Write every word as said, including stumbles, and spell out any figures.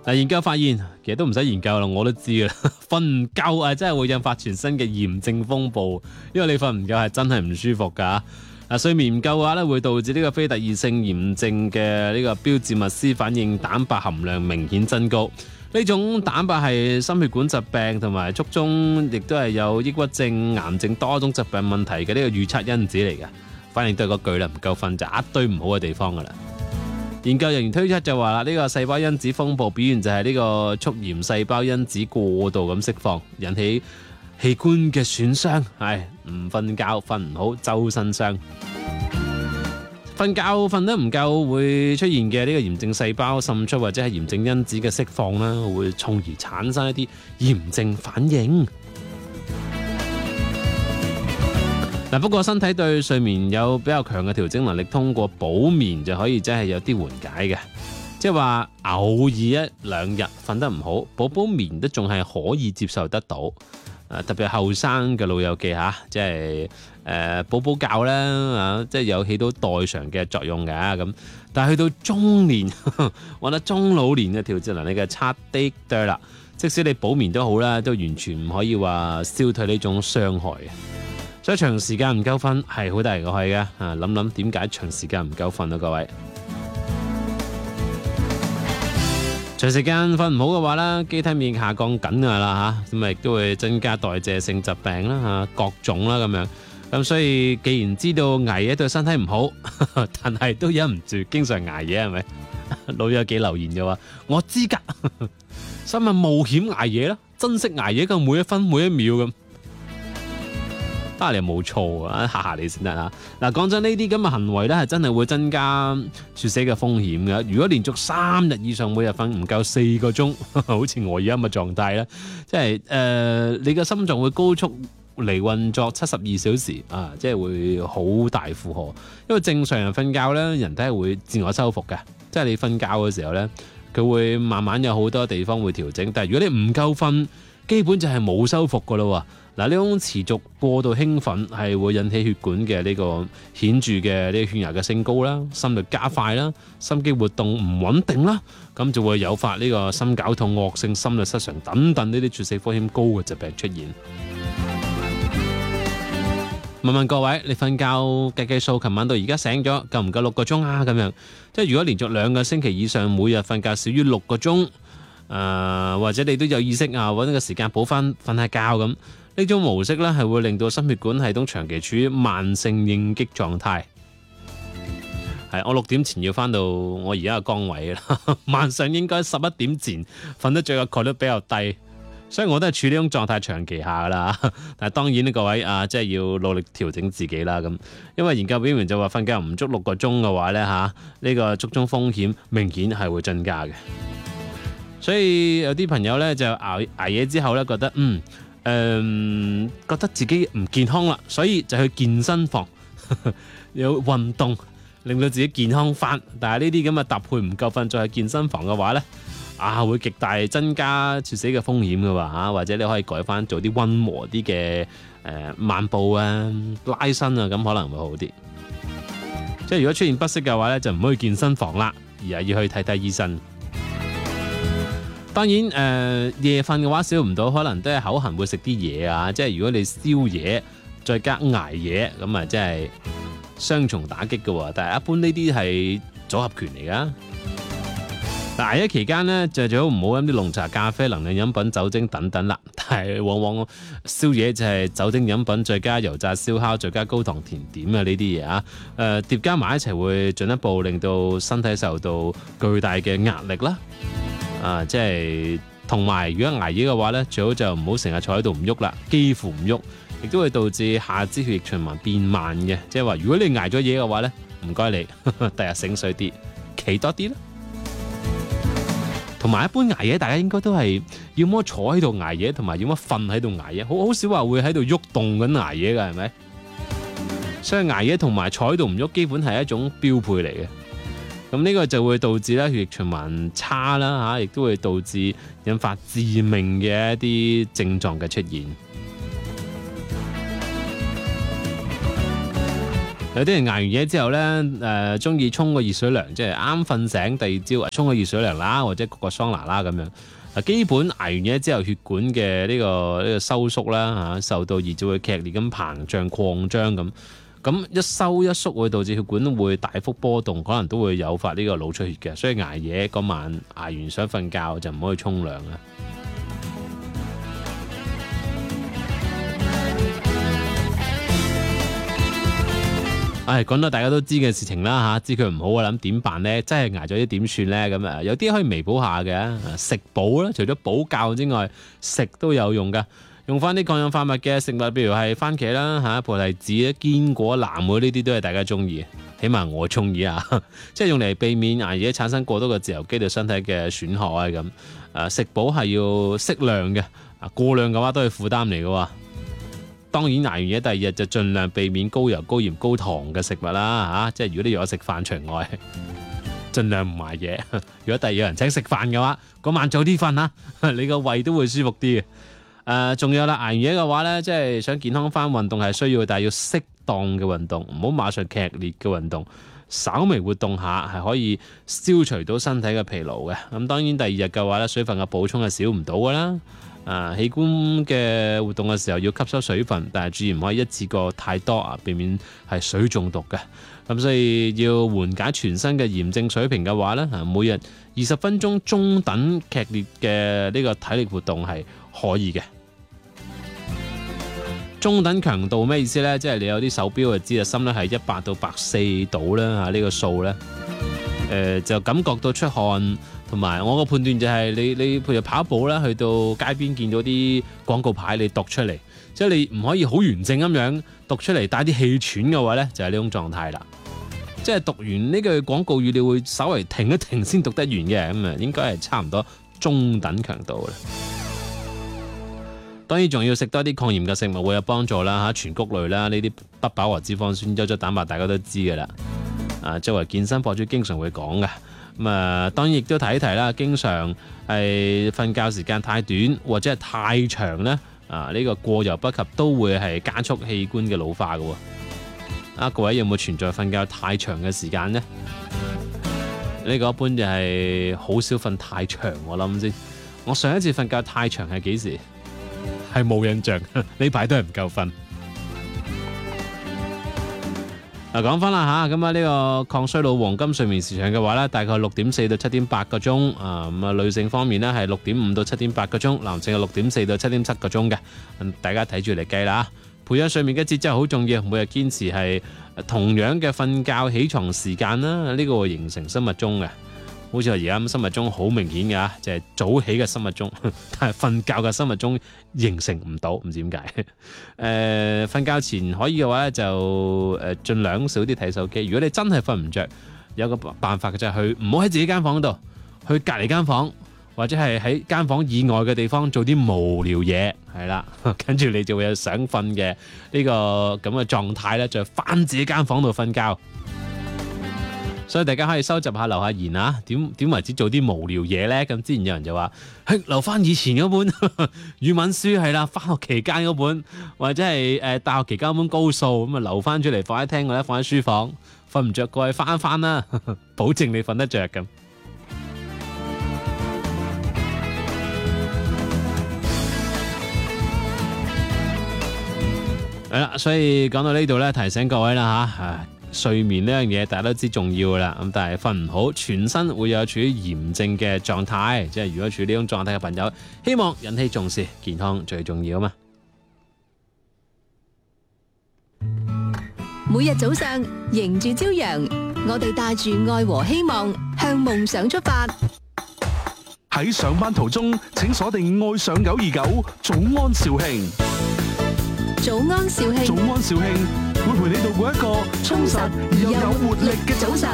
嗱，研究發現，其實都唔使研究啦，我都知噶啦，瞓唔夠啊，真係會引發全身嘅炎症風暴，因為你瞓唔夠係真係唔舒服噶。嗱，睡眠唔夠嘅話咧，會導致呢個非特異性炎症嘅呢個標誌物絲反應蛋白含量明顯增高。呢種蛋白係心血管疾病同埋卒中，亦都係有抑鬱症、癌症多種疾病問題嘅呢個預測因子嚟嘅。反正都係嗰句啦，唔夠瞓就一堆唔好嘅地方噶啦。研究人員推測就話啦，呢個細胞因子風暴表現就係呢個促炎細胞因子過度咁釋放，引起器官嘅損傷。係唔瞓覺瞓唔好，周身傷。瞓覺瞓得唔夠會出現嘅呢個炎症細胞滲出或者係炎症因子嘅釋放啦，會從而產生一啲炎症反應。嗱，不過身體對睡眠有比較強嘅調整能力，通過補眠就可以真係有啲緩解嘅。即係話偶爾一兩日瞓得唔好，補補眠都仲係可以接受得到。誒，特別係後生嘅老友記嚇，即係誒補補覺啦，啊，即係有起到代償嘅作用嘅咁。但係去到中年或者中老年嘅調節能力嘅差啲多啦，即使你補眠都好啦，都完全唔可以話消退呢種傷害嘅。所以長時間唔夠瞓係好大個害嘅。啊，諗諗點解長時間唔夠瞓啊，各位。長時間瞓唔好嘅話咧，機體免疫下降緊噶啦嚇，咁咪亦都會增加代謝性疾病啦嚇，各種啦咁樣。咁所以既然知道捱夜對身體唔好，但係都忍唔住經常捱夜係咪？老友記留言就話：我知㗎，所以咪冒險捱夜咯，珍惜捱夜嘅每一分每一秒咁。啊，你又冇錯啊，嚇嚇你先得啊！嗱，講真，呢啲咁嘅行為咧，係真係會增加猝死嘅風險嘅。如果連續三日以上每日瞓唔夠四個鐘，好似我而家咁嘅狀態咧，即係誒、呃，你嘅心臟會高速嚟運作七十二小時啊，即係會好大負荷。因為正常人瞓覺咧，人體係會自我修復嘅，即係你瞓覺嘅時候咧，佢會慢慢有好多地方會調整。但係如果你唔夠瞓，基本就係冇修復噶咯喎。嗱，呢種持續過度興奮係會引起血管嘅呢個顯著嘅呢個血壓嘅升高啦，心率加快啦，心肌活動唔穩定啦，咁就會誘發呢個心絞痛、惡性心律失常等等呢啲猝死風險高嘅疾病出現。問問各位，你瞓覺計計數，琴晚到而家醒咗夠唔夠六個鐘啊？咁樣，即係如果連續兩個星期以上每日瞓覺少於六個鐘，誒、呃、或者你都有意識啊揾個時間補翻瞓下覺咁。呢種模式咧係會令到心血管系統長期處於慢性應激狀態。係我六點前要翻到我而家嘅崗位啦，晚上應該十一點前瞓得着嘅概率比較低，所以我都係處呢種狀態長期下噶啦。但係當然呢，各位啊，即係要努力調整自己啦。咁因為研究表明就話瞓覺唔足六個鐘嘅話咧嚇，呢、呢個卒中風險明顯係會增加嘅。所以有啲朋友咧就熬捱夜之後咧覺得嗯。誒、嗯，覺得自己唔健康啦，所以就去健身房有運動，令到自己健康翻。但係呢啲咁嘅搭配唔夠瞓，再去健身房嘅話咧，啊會極大增加猝死嘅風險噶喎嚇。或者你可以改翻做啲溫和啲嘅誒慢步啊、拉伸啊，咁可能會好啲。即係如果出現不適嘅話咧，就唔好去健身房啦，而係要去睇睇醫生。當然誒、呃、夜瞓嘅話少唔到，可能都係口痕會食啲嘢啊，即係如果你宵夜再加捱夜咁啊，即係雙重打擊嘅喎。但係一般呢啲係組合拳嚟噶。捱夜期間呢，就最好唔好飲啲濃茶、咖啡、能量飲品、酒精等等啦。但係往往宵夜就係酒精飲品，再加油炸燒烤，再加高糖甜點啊，呢啲嘢啊，誒疊加埋一齊會進一步令到身體受到巨大嘅壓力啦。啊，即係同埋，如果捱夜嘅話咧，最好就唔好成日坐喺度唔喐啦，幾乎唔喐，亦都會導致下肢血液循環變慢嘅。即係話，如果你捱咗夜嘅話咧，唔該你，第日醒水啲，企多啲啦。同埋一般捱夜，大家應該都係要麼坐喺度捱夜，同埋要麼瞓喺度捱夜，好好少話會喺度喐動緊捱夜㗎，係咪？所以捱夜同埋坐喺度唔喐，基本係一種標配嚟嘅。咁呢個就會導致咧血液循環差啦嚇，亦都會導致引發致命嘅一啲症狀嘅出現。 有啲人捱完夜之後咧，誒中意沖個熱水涼，即係啱瞓醒第二朝沖個熱水涼啦，或者焗個桑拿啦咁樣。啊，基本捱完夜之後，血管嘅呢、呢個呢、呢個收縮啦嚇、啊，受到熱就會劇烈咁膨脹擴張咁。咁一收一縮會導致血管會大幅波動，可能都會誘發呢個腦出血嘅。所以捱夜嗰晚捱完想瞓覺就唔可以沖涼啦。唉，講到大家都知嘅事情啦嚇，知佢唔好啊，諗點辦呢？真係捱咗啲點算呢？咁啊，有啲可以彌補下嘅，食補啦，除咗補覺之外，食都有用噶。用翻啲抗氧化物嘅食物，譬如係番茄啦、嚇菩提子、堅果、藍莓呢啲都係大家中意，起碼我中意啊！即係用嚟避免捱夜產生過多嘅自由基對身體嘅損害啊咁。誒食補係要適量嘅，啊過量嘅話都係負擔嚟嘅喎。當然捱完夜第二日就盡量避免高油、高鹽、高糖嘅食物啦嚇，即係如果你約我食飯除外，盡量唔捱夜。如果第二有人請食飯嘅話，嗰晚早啲瞓啦，你個胃都會舒服啲嘅。誒、呃，仲有啦，捱完夜嘅話咧，即係想健康翻運動係需要，但係要適當嘅運動，唔好馬上劇烈嘅運動，稍微活動下係可以消除到身體嘅疲勞嘅。咁當然第二日嘅話咧，水分嘅補充係少唔到噶啦。啊，器官嘅活動嘅時候要吸收水分，但係注意唔可以一次過太多啊，避免係水中毒嘅。咁所以要緩解全身嘅炎症水平嘅話咧，啊每日二十分鐘中等劇烈嘅呢個體力活動係可以嘅。中等強度咩意思呢？即係你有啲手錶就知啊，心咧係一百到百四度啦嚇，呢個數呢，誒、呃、就感覺到出汗。同埋我個判斷就係你你譬如跑步啦，去到街邊見到啲廣告牌，你讀出嚟，即係你唔可以好完整咁樣讀出嚟，帶啲氣喘嘅話呢，就係呢種狀態啦。即係讀完呢句廣告語，你會稍微停一停先讀得完嘅，咁啊應該係差唔多中等強度啦。當然仲要食多啲抗炎嘅食物會有幫助啦嚇，全穀類啦，呢啲不飽和脂肪酸、優質蛋白大家都知㗎啦。啊，作為健身博主經常會講嘅。咁啊，當然亦都提一提啦。經常係瞓覺時間太短或者係太長咧，啊呢個過猶不及都會係加速器官嘅老化嘅喎。啊，各位有冇存在瞓覺太長嘅時間呢？呢個一般就係好少瞓太長，我諗先。我上一次瞓覺太長係幾時？係冇印象，呢排都係唔夠瞓。嗱，講翻啦嚇，咁啊呢個抗衰老黃金睡眠時長嘅話咧，大概六點四到七點八個鐘啊。咁啊女性方面咧係六點五到七點八個鐘，男性係六點四到七點七個鐘嘅。大家睇住嚟計啦。培養睡眠嘅節奏好重要，每日堅持係同樣嘅瞓覺起床時間啦，呢個會形成生物鐘嘅。好似我而家咁生物鐘好明顯嘅，就係早起嘅生物鐘，但係瞓覺嘅生物鐘形成唔到，唔知點解。誒，瞓覺前可以嘅話咧，就誒盡量少啲睇手機。如果你真係瞓唔着，有個辦法嘅就係去唔好喺自己間房度，去隔離間房，或者係喺間房以外嘅地方做啲無聊嘢，係啦，跟住你就會有想瞓嘅呢個咁嘅狀態咧，就返自己間房度瞓覺。所以大家可以收集下留下言啊，點點為之做啲無聊嘢呢？咁之前有人就話，嘿，留翻以前嗰本語文書係啦，翻學期間嗰本，或者係誒、呃、大學期間嗰本高數，咁啊留翻出嚟放喺廳或者放喺書房，瞓唔着過去翻翻啦，保證你瞓得着咁。係啦，所以講到呢度咧，提醒各位啦吓。啊睡眠呢樣嘢大家都知重要噶啦，咁但係瞓唔好，全身會有處於炎症嘅狀態，即係如果處於呢種狀態嘅朋友，希望引起重視，健康最重要啊嘛。 每日早上迎住朝陽，我哋帶住愛和希望向夢想出發。 喺上班途中，請鎖定愛上九二九早安兆慶。 早安兆慶， 早安兆慶會陪你度過一個充實而又有活力嘅早晨。